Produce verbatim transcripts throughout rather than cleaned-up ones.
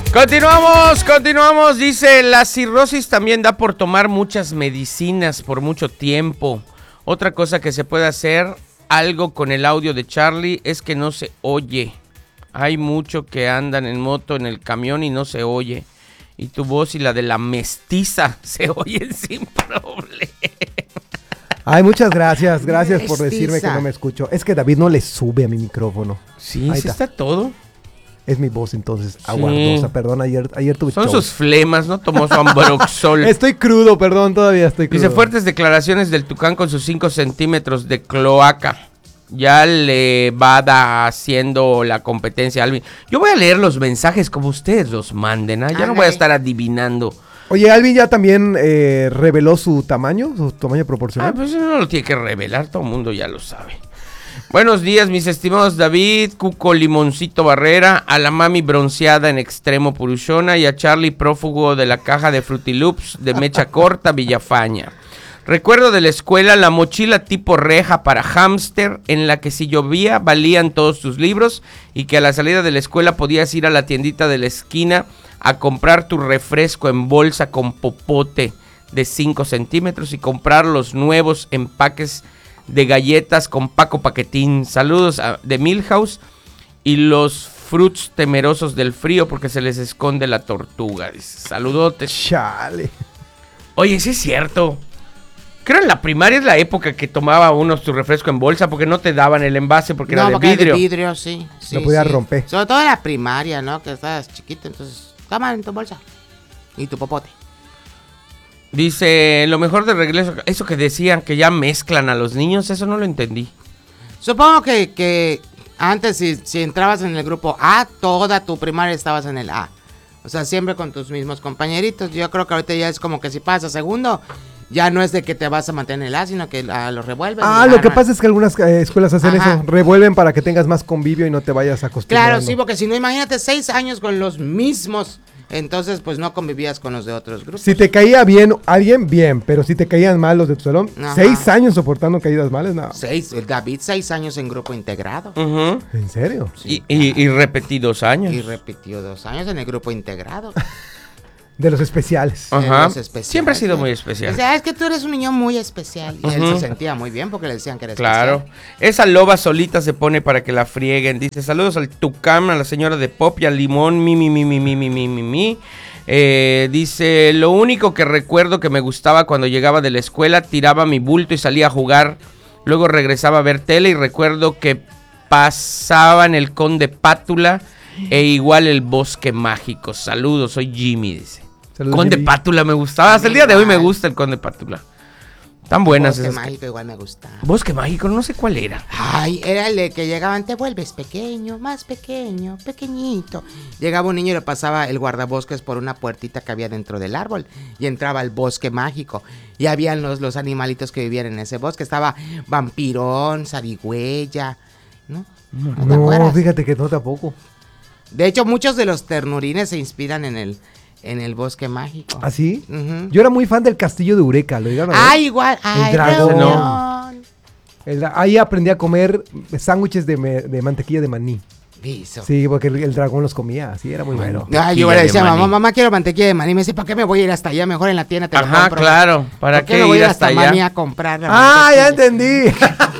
Continuamos, continuamos. Dice, la cirrosis también da por tomar muchas medicinas por mucho tiempo. Otra cosa que se puede hacer, algo con el audio de Charlie, es que no se oye. Hay mucho que andan en moto en el camión y no se oye. Y tu voz y la de la mestiza se oyen sin problema. Ay, muchas gracias, gracias Mestiza. por decirme que no me escucho. Es que David no le sube a mi micrófono. Sí, Ahí sí está. está todo. Es mi voz entonces, aguardosa, perdón, ayer, ayer tuve Son show. sus flemas, ¿no? Tomó su ambroxol. Estoy crudo, perdón, todavía estoy crudo. Dice, fuertes declaraciones del Tucán con sus cinco centímetros de cloaca. Ya le va da haciendo la competencia a Alvin. Yo voy a leer los mensajes como ustedes los manden, ¿ah? Ya no voy a estar adivinando. Oye, Alvin ya también eh, reveló su tamaño, su tamaño proporcional. Ah, pues eso no lo tiene que revelar, todo el mundo ya lo sabe. Buenos días, mis estimados David, Cuco Limoncito Barrera, a la mami bronceada en extremo Purushona y a Charlie prófugo de la caja de Frutiloops de mecha corta Villafaña. Recuerdo de la escuela la mochila tipo reja para hámster en la que si llovía valían todos tus libros y que a la salida de la escuela podías ir a la tiendita de la esquina a comprar tu refresco en bolsa con popote de cinco centímetros y comprar los nuevos empaques de galletas con Paco Paquetín. Saludos a, de Milhouse y los fruits temerosos del frío porque se les esconde la tortuga. Dice, saludotes. Chale. Oye, sí es cierto. Creo en la primaria es la época que tomaba uno su refresco en bolsa porque no te daban el envase porque no, era de porque vidrio. Era de vidrio, sí. sí Lo podías sí. romper. Sobre todo en la primaria, ¿no? Que estabas chiquito, entonces, toma en tu bolsa. Y tu popote. Dice, lo mejor de regreso, eso que decían que ya mezclan a los niños, eso no lo entendí. Supongo que, que antes si, si entrabas en el grupo A, toda tu primaria estabas en el A. O sea, siempre con tus mismos compañeritos. Yo creo que ahorita ya es como que si pasas segundo, ya no es de que te vas a mantener en el A, sino que ah, lo revuelven. Ah, lo que pasa es que algunas eh, escuelas hacen Ajá. eso, revuelven para que tengas más convivio y no te vayas acostumbrando. Claro, sí, porque si no, imagínate seis años con los mismos, entonces pues no convivías con los de otros grupos. Si te caía bien alguien, bien, pero si te caían mal los de tu salón, Ajá. seis años soportando caídas males, no. Seis, el David seis años en grupo integrado. Uh-huh. ¿En serio? Sí, y, y, y repetí dos años. Y repitió dos años en el grupo integrado. De los especiales. Ajá. Los especiales. Siempre ha sido muy especial. O sea, es que tú eres un niño muy especial. Y uh-huh. él se sentía muy bien porque le decían que eres claro. especial. Claro. Esa loba solita se pone para que la frieguen. Dice, saludos al Tucán, a la señora de Pop y al Limón, mi, mi, mi, mi, mi, mi, mi, mi, mi. Eh, dice, lo único que recuerdo que me gustaba cuando llegaba de la escuela, tiraba mi bulto y salía a jugar. Luego regresaba a ver tele y recuerdo que pasaban el Conde Pátula e igual el Bosque Mágico. Saludos, soy Jimmy, dice. Saludos, Conde Jimmy. Pátula me gustaba. Hasta el día de hoy me gusta el Conde Pátula. Tan buenas Bosque esas. Mágico igual me gustaba. Bosque Mágico, no sé cuál era. Ay, era el de que llegaban, te vuelves pequeño, más pequeño, pequeñito. Llegaba un niño y le pasaba el guardabosques por una puertita que había dentro del árbol y entraba al Bosque Mágico. Y habían los, los animalitos que vivían en ese bosque. Estaba vampirón, zarigüeya, ¿no? ¿No, ¿No, no fíjate que no tampoco. De hecho, muchos de los ternurines se inspiran en el... En el Bosque Mágico. ¿Ah, sí? Uh-huh. Yo era muy fan del Castillo de Eureka, ¿lo llegaron a ver? Ah, igual. Ay, el dragón. No. El, ahí aprendí a comer sándwiches de, me, de mantequilla de maní. Piso. Sí, porque el, el dragón los comía, sí, era muy bueno. Ah, yo le decía, mamá, mamá, quiero mantequilla de maní. Me dice, ¿para qué me voy a ir hasta allá? Mejor en la tienda te Ajá, lo compro. claro. ¿Para qué, qué me voy ir hasta, hasta allá? Maní a comprar la ah, ya entendí.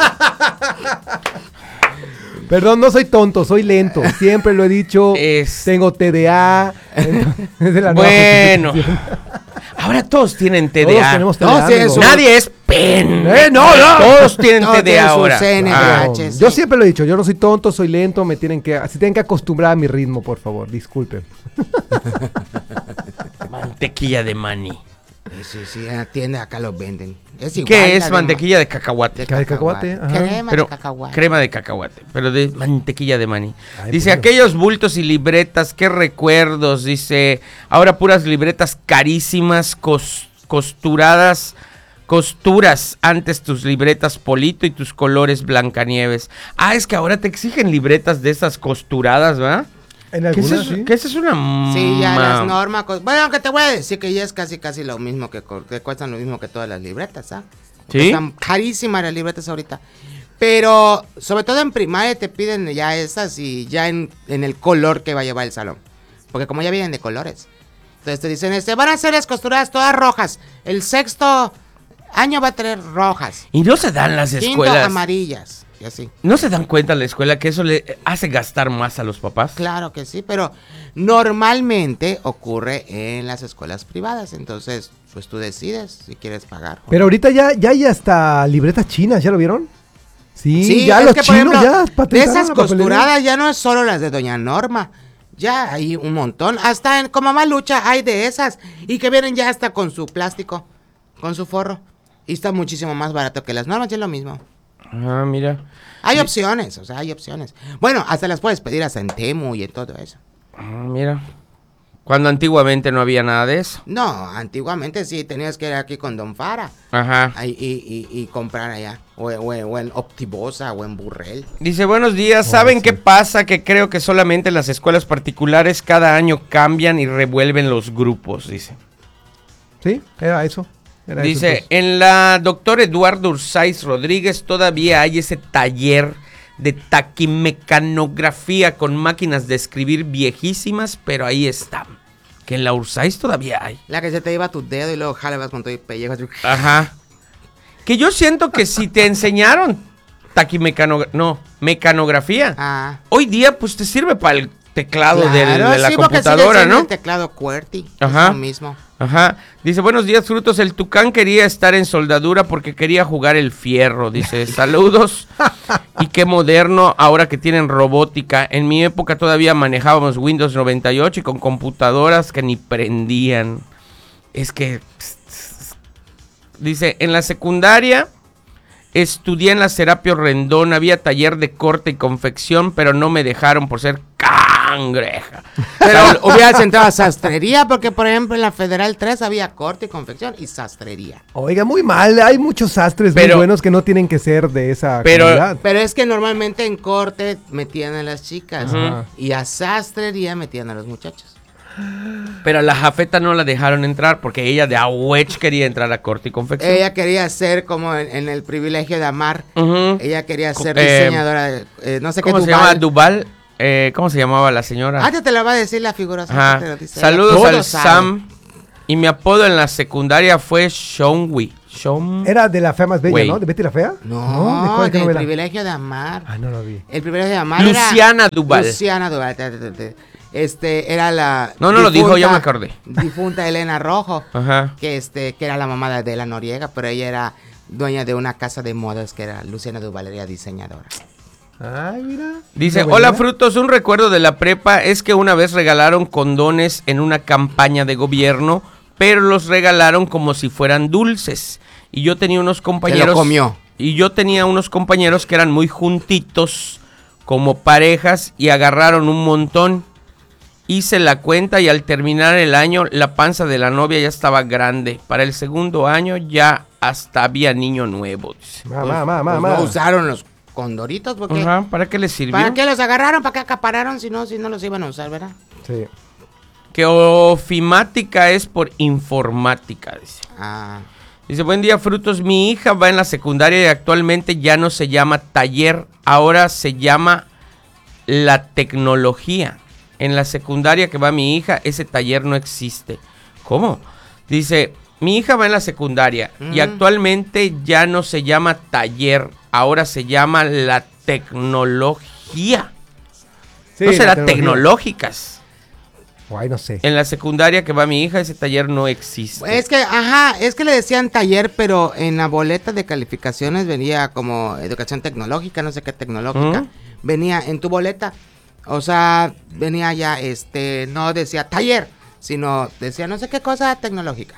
Perdón, no soy tonto, soy lento. Siempre lo he dicho. Es... Tengo T D A. Es de la bueno. Ahora todos tienen T D A. Todos tenemos T D A. No, sí, eso. Nadie es pen. Eh, no, no. Todos tienen no, T D A ahora. C N H, no, sí. Yo siempre lo he dicho, yo no soy tonto, soy lento, me tienen que, se tienen que acostumbrar a mi ritmo, por favor, disculpen. Mantequilla de maní. Sí, sí, en la tienda acá los venden. Es igual, ¿Qué es mantequilla de, ma- de cacahuate? De cacahuate, cacahuate. Crema pero, de cacahuate. Crema de cacahuate, pero de mantequilla de maní. Ay, dice, pues, aquellos bultos y libretas, qué recuerdos. Dice, ahora puras libretas carísimas, cos, costuradas, costuras antes tus libretas Polito y tus colores Blancanieves. Ah, es que ahora te exigen libretas de esas costuradas, ¿verdad? En ¿Qué algunas, es eso? sí. ¿Qué es eso? Una Sí, ya ma- las normas. Bueno, aunque te voy a decir que ya es casi casi lo mismo que, que cuestan lo mismo que todas las libretas, ¿ah? ¿Sí? Están carísimas las libretas ahorita. Pero sobre todo en primaria te piden ya esas y ya en, en el color que va a llevar el salón. porque como ya vienen de colores. Entonces te dicen, este, van a ser las costuradas todas rojas. El sexto año va a tener rojas. Y no se dan las escuelas. Quinto, amarillas. Y así. ¿No se dan cuenta en la escuela que eso le hace gastar más a los papás? Claro que sí, pero normalmente ocurre en las escuelas privadas. Entonces, pues tú decides si quieres pagar. Pero ahorita ya, ya hay hasta libretas chinas, ¿ya lo vieron? Sí, Sí, ya es los que, por chinos ejemplo, ya de patentaron esas la papelería. costuradas ya no es solo las de Doña Norma. Ya hay un montón. Hasta en Como Malucha hay de esas. Y que vienen ya hasta con su plástico, con su forro. Y está muchísimo más barato que las normas, ya es lo mismo. Ah, mira. Hay opciones, o sea, hay opciones. Bueno, hasta las puedes pedir hasta en Temu y en todo eso. Ah, mira. Cuando antiguamente no había nada de eso. No, antiguamente sí, tenías que ir aquí con Don Fara. Ajá. Ahí, y, y, y comprar allá. O, o, o en Optibosa o en Burrell. Dice, buenos días, Oh, ¿saben sí. qué pasa? Que creo que solamente en las escuelas particulares cada año cambian y revuelven los grupos, dice. Sí, era eso. Era Dice, eso, pues. en la doctor Eduardo Ursaiz Rodríguez todavía hay ese taller de taquimecanografía con máquinas de escribir viejísimas, pero ahí está. Que en la Ursaiz todavía hay. La que se te iba tu dedo y luego jalabas con todo el pellejo. así. Ajá. Que yo siento que si te enseñaron taquimecanografía, no, mecanografía, Ah. hoy día pues te sirve para el teclado del- Claro, de la sí, porque sigue computadora, siendo ¿no? el teclado QWERTY. Ajá. Es lo mismo. Ajá. Dice, buenos días, frutos. El Tucán quería estar en soldadura porque quería jugar el fierro. Dice, saludos. Y qué moderno ahora que tienen robótica. En mi época todavía manejábamos Windows noventa y ocho y con computadoras que ni prendían. Es que... Dice, en la secundaria estudié en la Serapio Rendón. Había taller de corte y confección, pero no me dejaron por ser cangreja. Pero hubieras entrado a sastrería, porque por ejemplo en la Federal tres había corte y confección y sastrería. Oiga, muy mal. Hay muchos sastres Pero- muy buenos que no tienen que ser de esa Pero- calidad. Pero es que normalmente en corte metían a las chicas Ajá. y a sastrería metían a los muchachos. Pero a la Jafeta no la dejaron entrar porque ella de Awech quería entrar a corte y confección. Ella quería ser como en, en El Privilegio de Amar. Ujú. Ella quería ser Eh, diseñadora de, eh, no sé qué ¿Cómo se Duval. llama? Duval. Eh, ¿Cómo se llamaba la señora? Ah, ya te la va a decir la figura. Ajá. te lo dice. Saludos Todo al sabe. Sam. Y mi apodo en la secundaria fue Shonwi. Shon... Era de la fea más bella, Güey. ¿no? ¿De Betty la Fea? No, ¿de cuál- qué del novela? Privilegio de Amar. Ah, no lo vi. El Privilegio de Amar Luciana era... Duval. Luciana Duval. te- te- te- Este, era la... No, no lo dijo, difunta- ya me acordé. Difunta Elena Rojo. Ajá. Que este, que era la mamá de Adela Noriega, pero ella era dueña de una casa de modas que era Luciana Duval, era diseñadora. Ay, mira. Dice, Una hola buena. frutos, un recuerdo de la prepa es que una vez regalaron condones en una campaña de gobierno, pero los regalaron como si fueran dulces. Y yo tenía unos compañeros... Se lo comió. Y yo tenía unos compañeros que eran muy juntitos, como parejas, y agarraron un montón. Hice la cuenta y al terminar el año, la panza de la novia ya estaba grande. Para el segundo año ya hasta había niño nuevo. Dice. Ma, ma, ma, ma, Pues ma. no usaron los condoritos porque... Ajá, ¿para qué les sirvió? ¿Para qué los agarraron? ¿Para qué acapararon? Si no, si no los iban a usar, ¿verdad? Sí. Que ofimática es por informática, dice. Ah, Dice, buen día, frutos. Mi hija va en la secundaria y actualmente ya no se llama taller, ahora se llama la tecnología. En la secundaria que va mi hija, ese taller no existe. ¿Cómo? Dice, mi hija va en la secundaria y Mm. actualmente ya no se llama taller, ahora se llama la tecnología. Sí, no la será tecnología. tecnológicas. Ay, no sé. En la secundaria que va mi hija, ese taller no existe. es que, ajá, es que le decían taller, pero en la boleta de calificaciones venía como educación tecnológica, no sé qué tecnológica. ¿Mm? Venía en tu boleta, o sea, venía ya, este, no decía taller, sino decía no sé qué cosa tecnológica.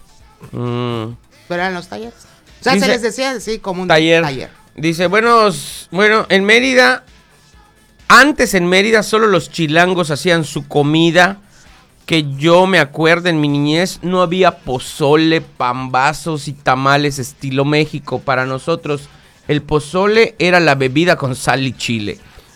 Mm. Pero eran los talleres. O sea, Dice- se les decía así como un Taller. taller. Dice, buenos, bueno, en Mérida, antes en Mérida solo los chilangos hacían su comida, que yo me acuerdo en mi niñez, no había pozole, pambazos y tamales estilo México. Para nosotros, el pozole era la bebida con sal y chile.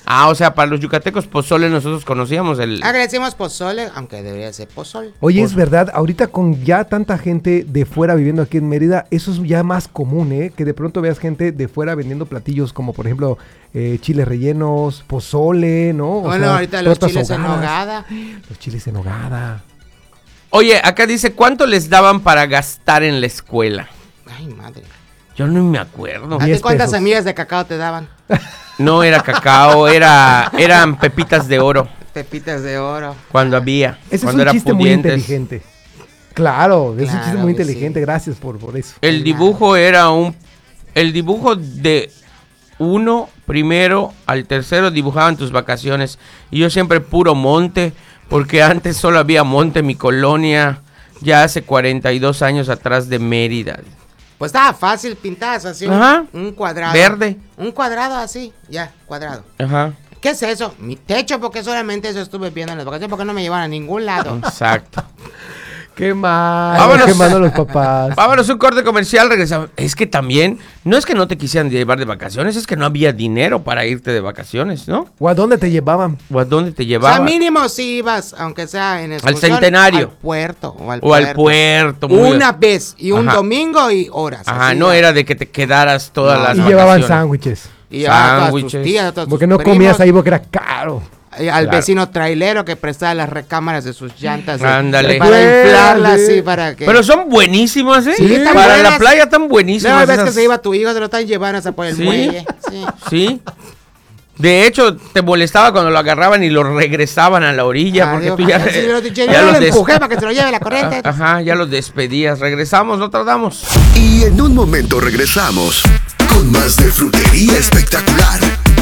Ah, o sea, para los yucatecos, pozole nosotros conocíamos el... Ah, que le decimos pozole, aunque debería ser pozol. Oye, Pozole. Es verdad, ahorita con ya tanta gente de fuera viviendo aquí en Mérida, eso es ya más común, ¿eh? Que de pronto veas gente de fuera vendiendo platillos como, por ejemplo, eh, chiles rellenos, pozole, ¿no? O bueno, sea, ahorita los chiles ahogadas, en nogada. Los chiles en nogada. Oye, acá dice, ¿cuánto les daban para gastar en la escuela? Ay, madre. Yo no me acuerdo. ¿A ti diez cuántas pesos. semillas de cacao te daban? No era cacao, era eran pepitas de oro Pepitas de oro. cuando había. Ese cuando es un era chiste muy pudientes. inteligente. Claro, es un Claro chiste muy que inteligente, sí. gracias por, por eso. El dibujo era un... El dibujo de uno primero al tercero dibujaban tus vacaciones. Y yo siempre puro monte, porque antes solo había monte en mi colonia, ya hace cuarenta y dos años atrás de Mérida. Pues estaba fácil, pintadas así. Ajá. Un cuadrado. Verde. Un cuadrado así, ya, cuadrado. Ajá, ¿Qué es eso? Mi techo, porque solamente eso estuve viendo en las vacaciones, porque no me llevan a ningún lado. exacto. Qué mal, Vámonos. qué mal a los papás. Vámonos, un corte comercial, regresamos. Es que también, no es que no te quisieran llevar de vacaciones, es que no había dinero para irte de vacaciones, ¿no? ¿O a dónde te llevaban? ¿O a dónde te O sea, llevaban? mínimo si ibas, aunque sea en excursión, Centenario. al puerto o al O puerto. al puerto. muy- Una vez, y un Ajá. domingo y horas. Ajá, así no ya. era de que te quedaras todas No, las Y no. llevaban vacaciones. sándwiches. Y llevaba a todas tus sándwiches. tías, a todos tus Porque no primos, comías ahí porque era caro. eh, Al Claro. vecino trailero que prestaba las recámaras de sus llantas. eh, Ándale. Para inflarlas Sí. así, para que... Pero son buenísimas, ¿eh? Sí, están Para buenas. la playa tan Luego buenísimas. ves que esas. se iba tu hijo, se lo están llevando hasta por el ¿Sí? muelle. Sí. Sí. De hecho, te molestaba cuando lo agarraban y lo regresaban a la orilla, porque Adiós, tú ya, para- sí, yo lo- yo ya lo los des- empujé para que se lo lleve la corriente. Ajá, ya los despedías. Regresamos, no tardamos. Y en un momento regresamos con más de Frutería Espectacular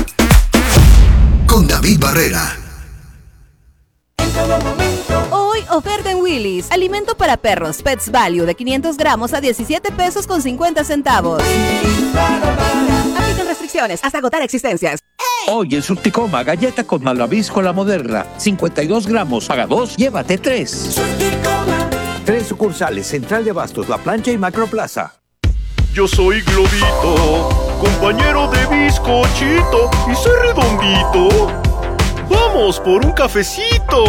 con David Barrera. Hoy, oferta en Willy's. Alimento para perros Pets Value de quinientos gramos a diecisiete pesos con cincuenta centavos. Aplican restricciones hasta agotar existencias. Hoy en Surticoma, galleta con malvavisco la moderna. cincuenta y dos gramos, paga dos, llévate tres. Tres sucursales, Central de Abastos, La Plancha y Macroplaza. Yo soy Globito, compañero de bizcochito, y soy redondito. Vamos por un cafecito.